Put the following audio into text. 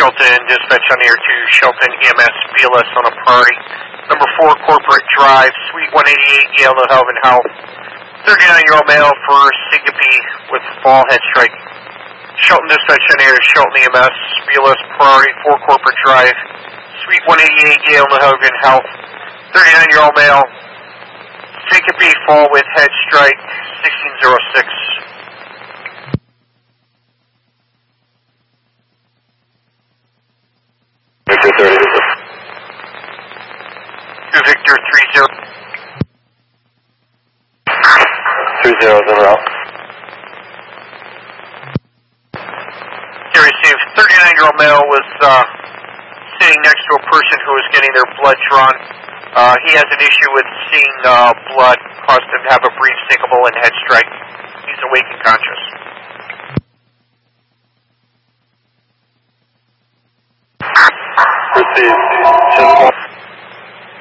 Shelton, dispatch on air to Shelton EMS, BLS on a priority. Number 4, Corporate Drive, Suite 188, Yale, New Haven, Health. 39-year-old male for syncope with fall head strike. Shelton, dispatch on air to Shelton EMS, BLS priority, 4, Corporate Drive, Suite 188, Yale, New Haven, Health. 39-year-old male, syncope, fall with head strike, 1606. Victor 30. Victor 30. 30 is en route. Okay, received. 39-year-old male was sitting next to a person who was getting their blood drawn. He has an issue with seeing blood, caused him to have a brief syncopal and head strike. He's awake and conscious. Received. Just 1